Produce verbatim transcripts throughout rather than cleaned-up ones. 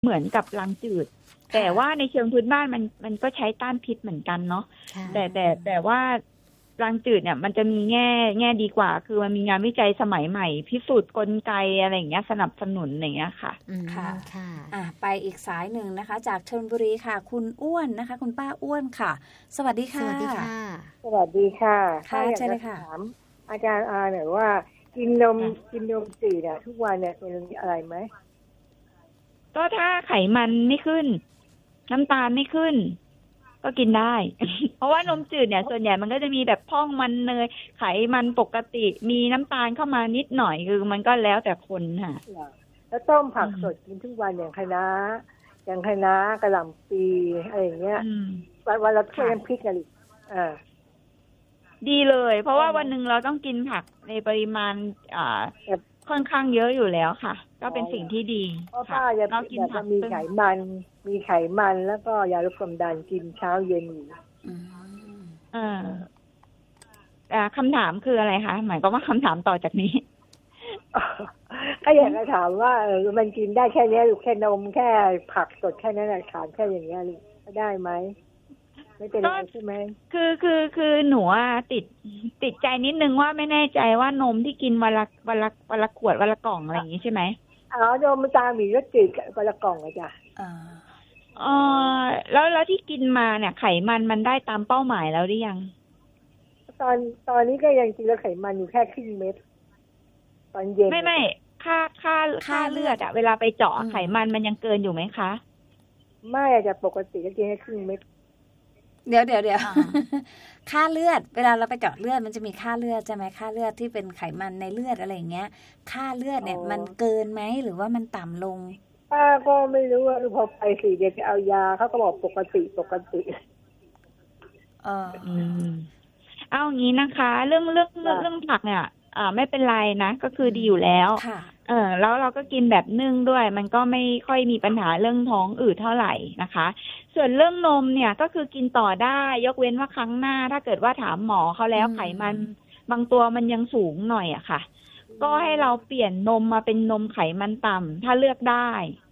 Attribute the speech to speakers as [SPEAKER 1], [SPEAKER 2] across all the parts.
[SPEAKER 1] เหมือนกับรังจืดแต่ว่าในเชิงพื้นบ้านมันมันก็ใช้ต้านพิษเหมือนกันเนาะแต่แต่แต่ว่ารังจืดเนี่ยมันจะมีแง่แง่ดีกว่าคือมันมีงานวิจัยสมัยใหม่พิสูจน์กลไกอะไรอย่างเงี้ยสนับสนุนอย่างเงี้ยค่ะ
[SPEAKER 2] ค่ะค่ะอ่ะไปอีกสายหนึ่งนะคะจากชลบุรีค่ะคุณอ้วนนะคะคุณป้าอ้วนค่ะสวัสดีค่ะ
[SPEAKER 3] สวัสดีค่ะ
[SPEAKER 4] สวัสดีค่ะ
[SPEAKER 2] ค่ะใช่เลยค่ะ
[SPEAKER 4] ถามอาจารย์อาหน่อยว่ากินนมกินนมจืดอ่ะทุกวันเนี่ยเป็นอะไรไหม
[SPEAKER 1] ก็ถ้าไขมันไม่ขึ้นน้ำตาลไม่ขึ้นก็กินได้ เพราะว่านมจืดเนี่ยส่วนใหญ่มันก็จะมีแบบพองมันเนยไขมันปกติมีน้ำตาลเข้ามานิดหน่อยคือมันก็แล้วแต่คนค่ะ
[SPEAKER 4] แล้วต้มผักสดกินทุกวันอย่างคะน้าอย่างคะน้ากระหล่ำปีอะไรอย่างเงี้ยวันวันละถ้วยน้ำพริกกันอีกอ่า
[SPEAKER 1] ดีเลยเพราะว่าวันหนึ่งเราต้องกินผักในปริมาณอ่าค่อนข้างเยอะอยู่แล้วค่ะก็เป็นสิ่งที่ดี
[SPEAKER 4] เพราะป้าจะกินผักมีไขมันมีไขมันแล้วก็ยาลดความดันกินเช้าเย็นอยู่
[SPEAKER 1] อ่าอ่าคำถามคืออะไรคะหมายความว่าคำถามต่อจากนี้
[SPEAKER 4] ก็อยากจะถามว่าเออมันกินได้แค่นี้หรือแค่นมแค่ผักสดแค่นั้นแหละทานแค่อย่างเงี้ยได้ไหมไม่เป็นไรใช่ไหม
[SPEAKER 1] คือคือคือหนูติดติดใจนิดนึงว่าไม่แน่ใจว่านมที่กินวันละวันละวันละขวดวันละกล่องอะไรอย่างนี้ใช่ไหม
[SPEAKER 4] อ๋อนมตาหมีรสจืดวันละกล่องอะจ้ะ
[SPEAKER 1] อ่าเออแล้วแล้วที่กินมาเนี่ยไขมันมันได้ตามเป้าหมายแล้วหรือยัง
[SPEAKER 4] ตอนตอนนี้ก็ยังกินแล้วไขมันอยู่แค่ครึ่งเม็ดตอนเย็น
[SPEAKER 1] ไม่ไม่ค่าค่าค่าเลือดอะเวลาไปเจาะไขมันมันยังเกินอยู่ไหมคะ
[SPEAKER 4] ไม่อาจจะปกติก็กินแค่ครึ่งเม็ด
[SPEAKER 2] เดี๋ยวเดี๋ยวเดี๋ยวค่าเลือดเวลาเราไปเจาะเลือดมันจะมีค่าเลือดใช่ไหมค่าเลือดที่เป็นไขมันในเลือดอะไรอย่างเงี้ยค่าเลือดเนี่ยมันเกินไหมหรือว่ามันต่ำลง
[SPEAKER 4] ป้าก็ไม่รู้ว่าพอไปสี่เดือนจะเอายาเขาก็บอกปกติปกติ
[SPEAKER 1] เออเอางี้นะคะเรื่องเรื่องเรื่องเรื่องผักเนี่ยอ่าไม่เป็นไรนะก็คือดีอยู่แล้วเออแล้วเราก็กินแบบนึ่งด้วยมันก็ไม่ค่อยมีปัญหาเรื่องท้องอืดเท่าไหร่นะคะส่วนเรื่องนมเนี่ยก็คือกินต่อได้ยกเว้นว่าครั้งหน้าถ้าเกิดว่าถามหมอเขาแล้วไขมันบางตัวมันยังสูงหน่อยอะค่ะก็ให้เราเปลี่ยนนมมาเป็นนมไขมันต่ำถ้าเลือกได้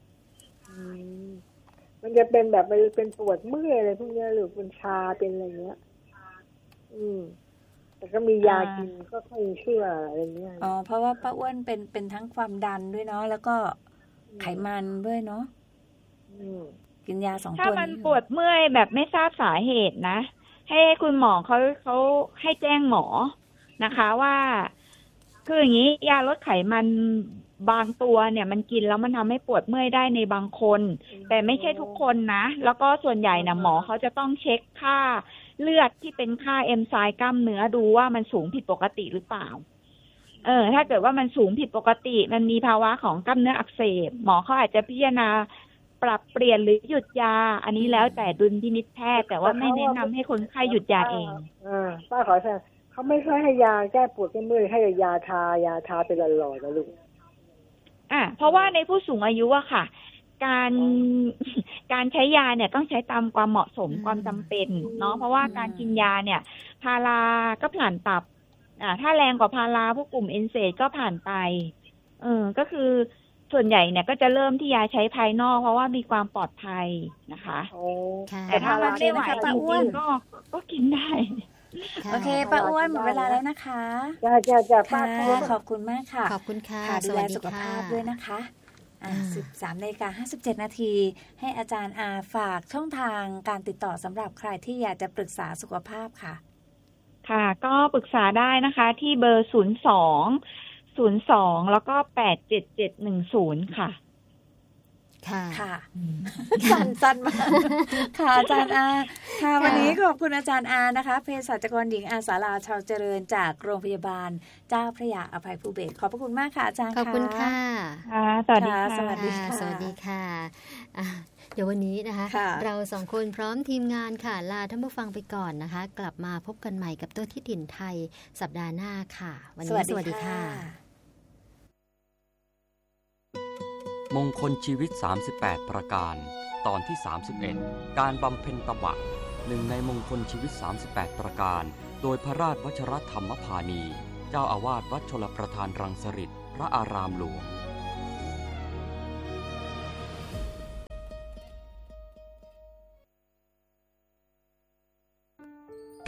[SPEAKER 4] มันจะเป็นแบบมันเป็นปวดเมื่อยอะไรพวกนี้หรือเป็นชาเป็นอะไรเงี้ยอืมแต่ก็มียากินก็ค่อยเชื่ออะไรเงี้ย
[SPEAKER 2] อ๋อเพราะว่าป้าอ้วนเป็นเป็นทั้งความดันด้วยเนาะแล้วก็ไขมันด้วยเนาะกินยาสองตัวนี้
[SPEAKER 1] ถ้ามันปวดเมื่อยแบบไม่ทราบสาเหตุนะให้คุณหมอเขาเขาให้แจ้งหมอนะคะว่าคืออย่างนี้ยาลดไขมันบางตัวเนี่ยมันกินแล้วมันทำให้ปวดเมื่อยได้ในบางคนแต่ไม่ใช่ทุกคนนะแล้วก็ส่วนใหญ่นะหมอเขาจะต้องเช็คค่าเลือดที่เป็นค่าเอนไซม์กล้ามเนื้อดูว่ามันสูงผิดปกติหรือเปล่าเออถ้าเกิดว่ามันสูงผิดปกติมันมีภาวะของกล้ามเนื้ออักเสบหมอเขาอาจจะพิจารณาปรับเปลี่ยนหรือหยุดยาอันนี้แล้วแต่ดุลพินิจแพทย์แต่ว่าไม่แนะนำให้คนไข้หยุดยาเอง
[SPEAKER 4] อ่าป้าขอแทนเขาไม่ค่อยให้ยาแก้ปวดแก้เมื่อยให้ยาทายาทาไปหลอดๆนะลูก
[SPEAKER 1] อ่ะเพราะว่าในผู้สูงอายุอะค่ะการการใช้ยาเนี่ยต้องใช้ตามความเหมาะสมความจำเป็นเนาะเพราะว่าการกินยาเนี่ยพาราก็ผ่านตับอ่าถ้าแรงกว่าพาราพวกกลุ่มเอนเซดก็ผ่านไตเออก็คือส่วนใหญ่เนี่ยก็จะเริ่มที่ยาใช้ภายนอกเพราะว่ามีความปลอดภัยนะคะแต่ถ้ามันไม่ไหวจริงๆก็ก็กินได้
[SPEAKER 2] โอเคป้าอ้วนหมดเวลาแล้วนะคะ
[SPEAKER 4] จ้าจ้าจ้าป้า
[SPEAKER 2] ขอบคุณมากค่ะ
[SPEAKER 3] ขอบคุณค่ะ
[SPEAKER 2] ดูแลสุขภาพด้วยนะคะอ่าสิบสามนาฬิกาห้าสิบเจ็ดนาทีให้อาจารย์อาฝากช่องทางการติดต่อสำหรับใครที่อยากจะปรึกษาสุขภาพค่ะ
[SPEAKER 1] ค่ะก็ปรึกษาได้นะคะที่เบอร์ศูนย์สองศูนย์สองแล้วก็แปดเจ็ดเจ็ดหนึ่งศูนย์ค่ะ
[SPEAKER 2] ค่ะค่ะสั้นๆมากค่ะอาจารย์อาค่ะวันนี้ขอบคุณอาจารย์อานะคะเภสัชกรหญิงอาสาลาชาวเจริญจากโรงพยาบาลเจ้าพระยาอภัยภูเบศรขอบพระคุณมากค่ะอาจารย์
[SPEAKER 3] ขอบคุณค่ะ
[SPEAKER 1] ค่ะสวัสดีค่ะ
[SPEAKER 2] สวัสดีค่ะ
[SPEAKER 3] สวัสดีค่ะเดี๋ยววันนี้นะคะเราสองคนพร้อมทีมงานค่ะลาท่านผู้ฟังไปก่อนนะคะกลับมาพบกันใหม่กับตัวที่ถิ่นไทยสัปดาห์หน้าค่ะวันนี้สวัสดีค่ะ
[SPEAKER 5] มงคลชีวิตสามสิบแปดประการตอนที่สามสิบเอ็ดการบำเพ็ญตบะหนึ่งในมงคลชีวิตสามสิบแปดประการโดยพระราชวชรธรรมพานีเจ้าอาวาสวัดชลประทานรังสฤษฎ์พระอารามหลวง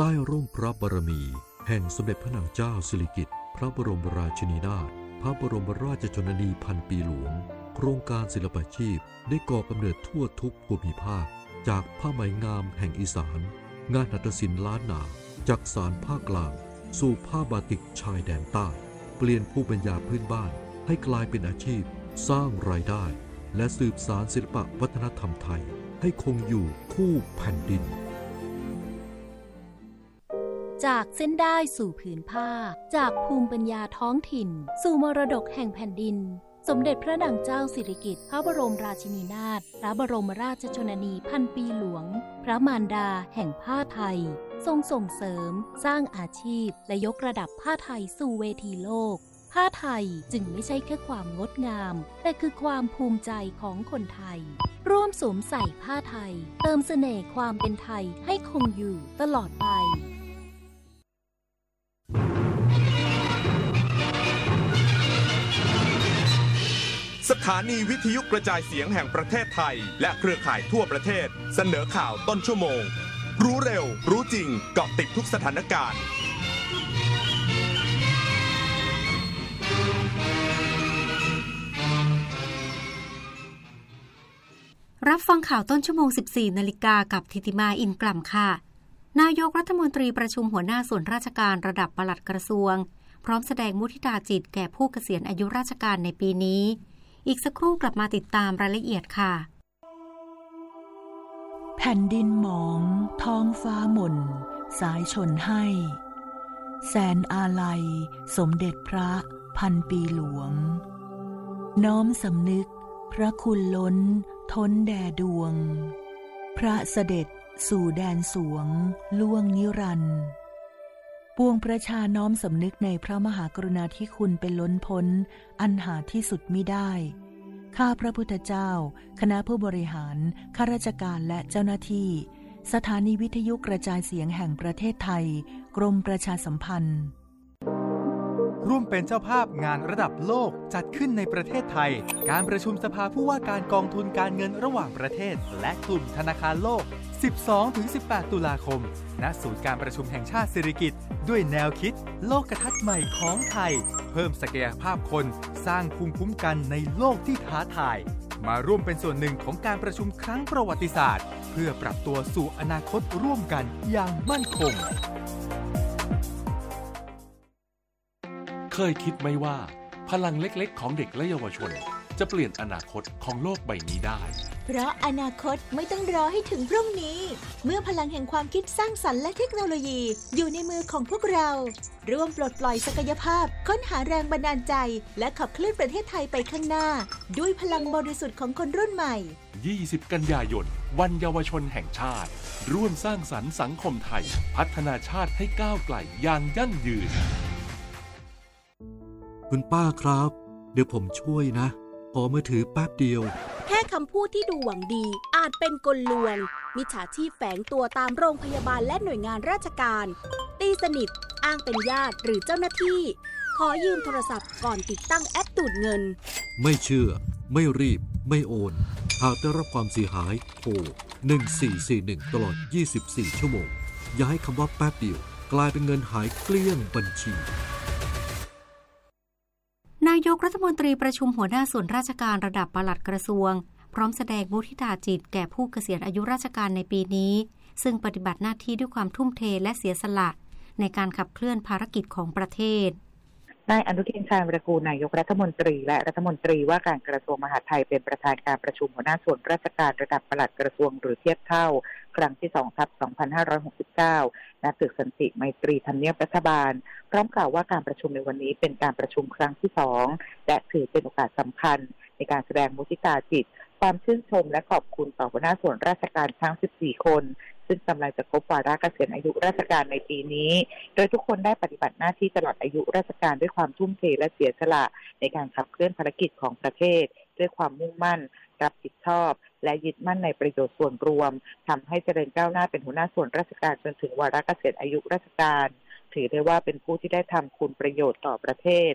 [SPEAKER 6] ต้ร่มพระบารมีแห่งสมเด็จพระนางเจ้าสิริกิติ์พระบรมราชินีนาถพระบรมราชชนนีพันปีหลวงโครงการศิลปาชีพได้ก่อกำเนิดทั่วทุกภูมิภาคจากผ้าไหมงามแห่งอีสานงานหัตถศิลป์ล้านนาจากสานภาคกลางสู่ผ้าบาติกชายแดนใต้เปลี่ยนภูมิปัญญาพื้นบ้านให้กลายเป็นอาชีพสร้างรายได้และสืบสานศิลปวัฒนธรรมไทยให้คงอยู่คู่แผ่นดิน
[SPEAKER 7] จากเส้นได้สู่ผืนผ้าจากภูมิปัญญาท้องถิ่นสู่มรดกแห่งแผ่นดินสมเด็จพระนางเจ้าสิริกิติ์พระบรมราชินีนาถพระบรมราชชนนีพันปีหลวงพระมารดาแห่งผ้าไทยทรงส่งเสริมสร้างอาชีพและยกระดับผ้าไทยสู่เวทีโลกผ้าไทยจึงไม่ใช่แค่ความงดงามแต่คือความภูมิใจของคนไทยร่วมสวมใส่ผ้าไทยเติมเสน่ห์ความเป็นไทยให้คงอยู่ตลอดไป
[SPEAKER 8] สถานีวิทยุกระจายเสียงแห่งประเทศไทยและเครือข่ายทั่วประเทศเสนอข่าวต้นชั่วโมงรู้เร็วรู้จริงเกาะติดทุกสถานการณ์
[SPEAKER 9] รับฟังข่าวต้นชั่วโมง สิบสี่ นาฬิกากับธิติมาอินกล่ำค่ะนายกรัฐมนตรีประชุมหัวหน้าส่วนราชการระดับปลัดกระทรวงพร้อมแสดงมุทิตาจิตแก่ผู้เกษียณอายุราชการในปีนี้อีกสักครู่กลับมาติดตามรายละเอียดค่ะ
[SPEAKER 10] แผ่นดินหมองท้องฟ้าหม่นสายชนให้แสนอาลัยสมเด็จพระพันปีหลวงน้อมสำนึกพระคุณล้นท้นแด่ดวงพระเสด็จสู่แดนสวงล่วงนิรันดร์ปวงประชาน้อมสำนึกในพระมหากรุณาธิคุณเป็นล้นพ้นอันหาที่สุดมิได้ข้าพระพุทธเจ้าคณะผู้บริหารข้าราชการและเจ้าหน้าที่สถานีวิทยุกระจายเสียงแห่งประเทศไทยกรมประชาสัมพันธ์
[SPEAKER 11] ร่วมเป็นเจ้าภาพงานระดับโลกจัดขึ้นในประเทศไทยการประชุมสภาผู้ว่าการกองทุนการเงินระหว่างประเทศและกลุ่มธนาคารโลก สิบสองถึงสิบแปด ตุลาคมณศูนย์การประชุมแห่งชาติสิริกิติ์ด้วยแนวคิดโลกทัศน์ใหม่ของไทยเพิ่มศักยภาพคนสร้างภูมิคุ้มกันในโลกที่ท้าทายมาร่วมเป็นส่วนหนึ่งของการประชุมครั้งประวัติศาสตร์เพื่อปรับตัวสู่อนาคตร่วมกันอย่างมั่นคง
[SPEAKER 12] เคยคิดไหมว่าพลังเล็กๆของเด็กและเยาวชนจะเปลี่ยนอนาคตของโลกใบนี้ได้
[SPEAKER 13] เพราะอนาคตไม่ต้องรอให้ถึงพรุ่งนี้เมื่อพลังแห่งความคิดสร้างสรรค์และเทคโนโลยีอยู่ในมือของพวกเราร่วมปลดปล่อยศักยภาพค้นหาแรงบันดาลใจและขับเคลื่อนประเทศไทยไปข้างหน้าด้วยพลังบริสุทธิ์ของคนรุ่นใหม่
[SPEAKER 12] ยี่สิบกันยายนวันเยาวชนแห่งชาติร่วมสร้างสรรค์สังคมไทยพัฒนาชาติให้ก้าวไกลอย่างยั่งยืน
[SPEAKER 6] คุณป้าครับเดี๋ยวผมช่วยนะขอมือถือแป๊บเดียว
[SPEAKER 14] แค่คำพูดที่ดูหวังดีอาจเป็นกลลวงมิจฉาชีพแฝงตัวตามโรงพยาบาลและหน่วยงานราชการตีสนิทอ้างเป็นญาติหรือเจ้าหน้าที่ขอยืมโทรศัพท์ก่อนติดตั้งแอปดูดเงิน
[SPEAKER 6] ไม่เชื่อไม่รีบไม่โอนหากได้รับความเสียหายโทรหนึ่งสี่สี่หนึ่งตลอดยี่สิบสี่ชั่วโมงอย่าให้คำว่าแป๊บเดียวกลายเป็นเงินหายเกลี้ยงบัญชี
[SPEAKER 9] นายกรัฐมนตรีประชุมหัวหน้าส่วนราชการระดับปลัดกระทรวงพร้อมแสดงมุทิตาจิตแก่ผู้เกษียณอายุราชการในปีนี้ซึ่งปฏิบัติหน้าที่ด้วยความทุ่มเทและเสียสละในการขับเคลื่อนภารกิจของประเทศ
[SPEAKER 15] นายอนุทินชาญวิรากูลนายกรัฐมนตรีและรัฐมนตรีว่าการกระทรวงมหาดไทยเป็นประธานการประชุมหัวหน้าส่วนราชการระดับปลัดกระทรวงหรือเทียบเท่าครั้งที่สองทับสองพันห้าร้อยหกสิบเก้าณตึกสันติไมตรีทำเนียบรัฐบาลพร้อมกล่าวว่าการประชุมในวันนี้เป็นการประชุมครั้งที่สองและถือเป็นโอกาสสำคัญในการแสดงมุทิตาจิตความชื่นชมและขอบคุณต่อหัวหน้าส่วนราชการทั้งสิบสี่คนซึ่งกำลังจะครบวาระเกษียณอายุราชการในปีนี้โดยทุกคนได้ปฏิบัติหน้าที่ตลอดอายุราชการด้วยความทุ่มเทและเสียสละในการขับเคลื่อนภารกิจของประเทศด้วยความมุ่งมั่นรับผิดชอบและยึดมั่นในประโยชน์ส่วนรวมทำให้เจริญก้าวหน้าเป็นหัวหน้าส่วนราชการจนถึงวาระเกษียณอายุราชการถือได้ว่าเป็นผู้ที่ได้ทำคุณประโยชน์ต่อประเทศ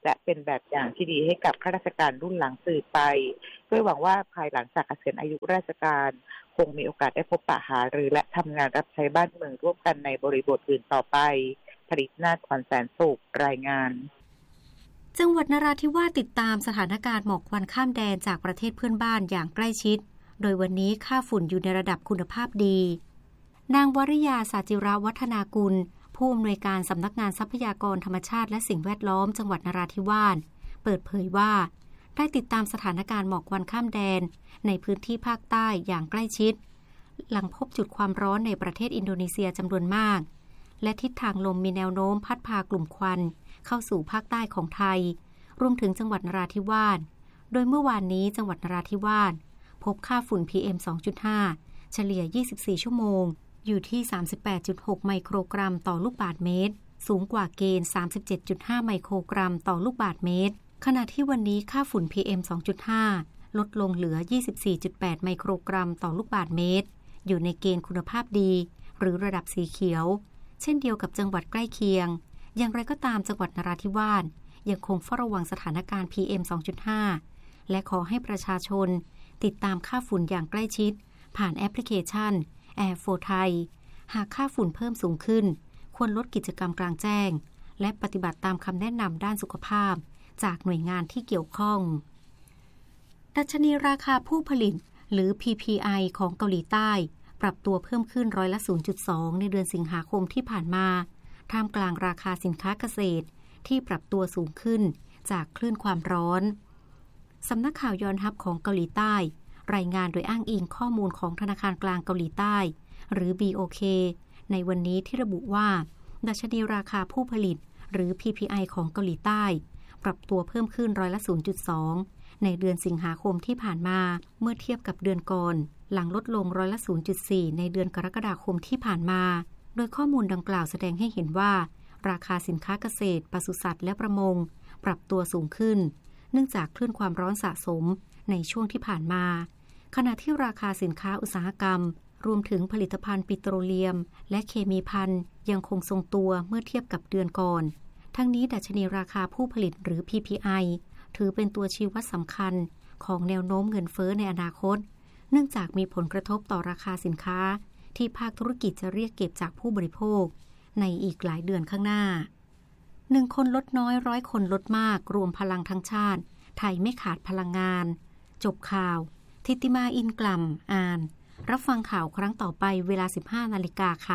[SPEAKER 15] และเป็นแบบอย่างที่ดีให้กับข้าราชการรุ่นหลังสืบไปด้วยหวังว่าภายหลังจากเกษียณอายุราชการคงมีโอกาสได้พบปะหารือและทำงานรับใช้บ้านเมืองร่วมกันในบริบทอื่นต่อไปผลิตนาถขวัญแสนสุขรายงาน
[SPEAKER 9] จังหวัดนราธิวาสติดตามสถานการณ์หมอกควันข้ามแดนจากประเทศเพื่อนบ้านอย่างใกล้ชิดโดยวันนี้ค่าฝุ่นอยู่ในระดับคุณภาพดีนางวริยาสาจิรวัฒนากุลผู้อำนวยการสำนักงานทรัพยากรธรรมชาติและสิ่งแวดล้อมจังหวัดนราธิวาสเปิดเผยว่าได้ติดตามสถานการณ์หมอกควันข้ามแดนในพื้นที่ภาคใต้อย่างใกล้ชิดหลังพบจุดความร้อนในประเทศอินโดนีเซียจำนวนมากและทิศทางลมมีแนวโน้มพัดพากลุ่มควันเข้าสู่ภาคใต้ของไทยรวมถึงจังหวัดนราธิวาสโดยเมื่อวานนี้จังหวัดนราธิวาสพบค่าฝุ่น พี เอ็ม สองจุดห้า เฉลี่ยยี่สิบสี่ชั่วโมงอยู่ที่ สามสิบแปดจุดหก ไมโครกรัมต่อลูกบาศก์เมตรสูงกว่าเกณฑ์ สามสิบเจ็ดจุดห้า ไมโครกรัมต่อลูกบาศก์เมตรขณะที่วันนี้ค่าฝุ่น พี เอ็ม สองจุดห้า ลดลงเหลือ ยี่สิบสี่จุดแปด ไมโครกรัมต่อลูกบาศก์เมตรอยู่ในเกณฑ์คุณภาพดีหรือระดับสีเขียวเช่นเดียวกับจังหวัดใกล้เคียงอย่างไรก็ตามจังหวัดนราธิวาสยังคงเฝ้าระวังสถานการณ์ พี เอ็ม สองจุดห้า และขอให้ประชาชนติดตามค่าฝุ่นอย่างใกล้ชิดผ่านแอปพลิเคชัน Air for Thai หากค่าฝุ่นเพิ่มสูงขึ้นควรลดกิจกรรมกลางแจ้งและปฏิบัติตามคำแนะนำด้านสุขภาพจากหน่วยงานที่เกี่ยวข้องดัชนีราคาผู้ผลิตหรือ พี พี ไอ ของเกาหลีใต้ปรับตัวเพิ่มขึ้นร้อยละ ศูนย์จุดสอง ในเดือนสิงหาคมที่ผ่านมาท่ามกลางราคาสินค้าเกษตรที่ปรับตัวสูงขึ้นจากคลื่นความร้อนสำนักข่าวยอนฮับของเกาหลีใต้รายงานโดยอ้างอิงข้อมูลของธนาคารกลางเกาหลีใต้หรือ บี โอ เค ในวันนี้ที่ระบุว่าดัชนีราคาผู้ผลิตหรือ พี พี ไอ ของเกาหลีใต้ปรับตัวเพิ่มขึ้นร้อยละ ศูนย์จุดสอง ในเดือนสิงหาคมที่ผ่านมาเมื่อเทียบกับเดือนก่อนหลังลดลงร้อยละ ศูนย์จุดสี่ ในเดือนกรกฎาคมที่ผ่านมาโดยข้อมูลดังกล่าวแสดงให้เห็นว่าราคาสินค้าเกษตรปศุสัตว์และประมงปรับตัวสูงขึ้นเนื่องจากคลื่นความร้อนสะสมในช่วงที่ผ่านมาขณะที่ราคาสินค้าอุตสาหกรรมรวมถึงผลิตภัณฑ์ปิโตรเลียมและเคมีภัณฑ์ยังคงทรงตัวเมื่อเทียบกับเดือนก่อนทั้งนี้ดัชนีราคาผู้ผลิตหรือ พี พี ไอ ถือเป็นตัวชี้วัดสำคัญของแนวโน้มเงินเฟ้อในอนาคตเนื่องจากมีผลกระทบต่อราคาสินค้าที่ภาคธุรกิจจะเรียกเก็บจากผู้บริโภคในอีกหลายเดือนข้างหน้าหนึ่งคนลดน้อยร้อยคนลดมากรวมพลังทั้งชาติไทยไม่ขาดพลังงานจบข่าวทิติมาอินกล่ำอ่านรับฟังข่าวครั้งต่อไปเวลา สิบห้านาฬิกาค่ะ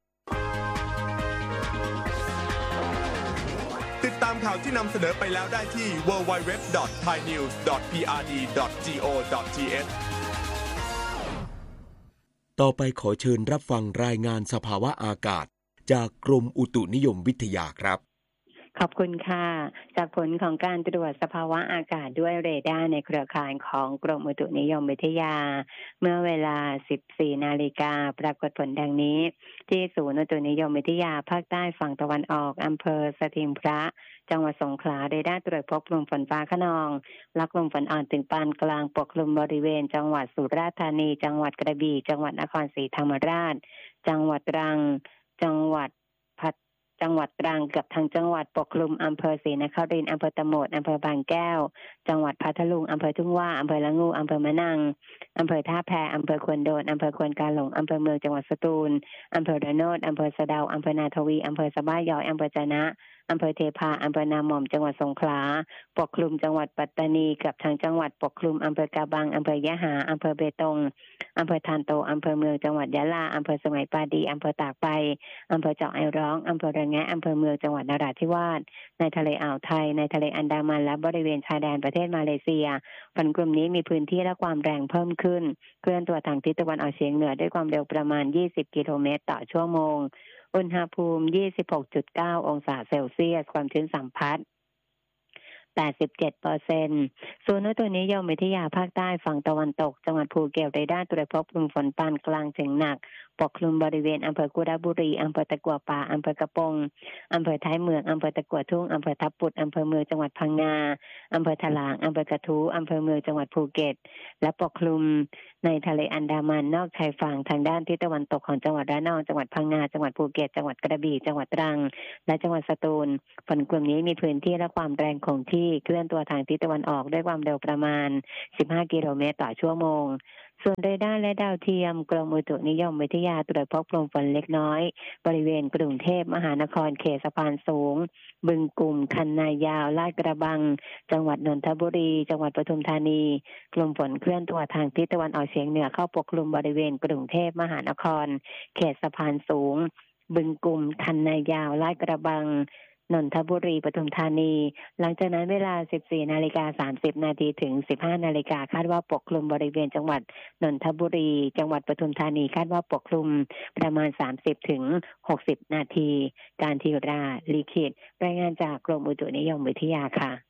[SPEAKER 8] ติดตามข่าวที่นำเสนอไปแล้วได้ที่ ดับเบิลยู ดับเบิลยู ดับเบิลยู ดอท ไทยนิวส์ ดอท พี อาร์ ดี ดอท จี โอ ดอท ที เอช
[SPEAKER 16] ต่อไปขอเชิญรับฟังรายงานสภาวะอากาศจากกรมอุตุนิยมวิทยาครับ
[SPEAKER 17] ขอบคุณค่ะจากผลของการตรวจสภาวะอากาศด้วยเรดาร์ในเครือข่ายของกรมอุตุนิยมวิทยาเมื่อเวลา สิบสี่นาฬิกาปรากฏผลดังนี้ที่ศูนย์อุตุนิยมวิทยาภาคใต้ฝั่งตะวันออกอำเภอสถิงพระจังหวัดสงขลาเรดาร์ตรวจพบกลุ่มฝนฟ้าคะนองและกลุ่มฝนอ่อนถึงปานกลางปกคลุมบริเวณจังหวัดสุราษฎร์ธานีจังหวัดกระบี่จังหวัดนครศรีธรรมราชจังหวัดตรังจังหวัดพัทจังหวัดตรังเกือบทั้งจังหวัดปกคลุมอำเภอศรีนครินทร์อำเภอตะโหมดอำเภอบางแก้วจังหวัดพัทลุงอำเภอทุ่งว่าอำเภอละงูอำเภอมะนังอำเภอท่าแพอำเภอควนโดนอำเภอควนกาหลงอำเภอเมืองจังหวัดสตูลอำเภอระโนดอำเภอสะเดาอำเภอนาทวีอำเภอสะบ้ายอยอำเภอจะนะอำเภอเทพาอำเภอนาหม่อมจังหวัดสงขลาปกคลุมจังหวัดปัตตานีกับทางจังหวัดปกคลุมอำเภอกาบังอำเภอยะหาอำเภอเบตงอำเภอทานโตอำเภอเมืองจังหวัดยะลาอำเภอสมัยปาดีอำเภอตากใบอำเภอเจาะไอร้องอำเภอระแงะอำเภอเมืองจังหวัดนราธิวาสในทะเลอ่าวไทยในทะเลอันดามันและบริเวณชายแดนประเทศมาเลเซียฝนกลุ่มนี้มีพื้นที่และความแรงเพิ่มขึ้นเคลื่อนตัวทางทิศตะวันออกเฉียงเหนือด้วยความเร็วประมาณยี่สิบกิโลเมตรต่อชั่วโมงอุณหภูมิ ยี่สิบหกจุดเก้า องศาเซลเซียสความชื้นสัมพัทธ์ แปดสิบเจ็ดเปอร์เซ็นต์ ศูนย์อุตุนิยมวิทยาภาคใต้ฝั่งตะวันตกจังหวัดภูเก็ตเรดาร์ตรวจพบกลุ่มฝนปานกลางถึงหนักปกคลุมบริเวณอำเภอกุฎบุรีอำเภอตะกั่วป่าอำเภอกระปงอำเภอท้ายเมืองอำเภอตะกั่วทุ่งอำเภอทับปุดอำเภอเมืองจังหวัดพังงาอำเภอถลางอำเภอกระทู้อำเภอเมืองจังหวัดภูเก็ตและปกคลุมในทะเลอันดามันนอกชายฝั่งทางด้านทิศตะวันตกของจังหวัดระนองจังหวัดพังงาจังหวัดภูเก็ตจังหวัดกระบี่จังหวัดตรังและจังหวัดสตูลฝนกลุ่มนี้มีพื้นที่และความแรงคงที่เคลื่อนตัวทางทิศตะวันออกด้วยความเร็วประมาณสิบห้ากิโลเมตรต่อชั่วโมงส่วนเรดาร์และดาวเทียมกรมอุตุนิยมวิทยาตรวจพบกลุ่มฝนเล็กน้อยบริเวณกรุงเทพมหานครเขตสะพานสูงบึงกลุ่มคันนายาวลาดกระบังจังหวัดนนทบุรีจังหวัดปทุมธานีกลุ่มฝนเคลื่อนตัวทางทิศตะวันออกเฉียงเหนือเข้าปกคลุมบริเวณกรุงเทพมหานครเขตสะพานสูงบึงกลุ่มคันนายาวลาดกระบังนนทบุรีปทุมธานีหลังจากนั้นเวลา สิบสี่นาฬิกาสามสิบนาทีถึง สิบห้านาฬิกาคาดว่าปกคลุมบริเวณจังหวัดนนทบุรีจังหวัดปทุมธานีคาดว่าปกคลุมประมาณ สามสิบถึงหกสิบนาทีการธีราลีขิตรายงานจากกรมอุตุนิยมวิทยาค่ะ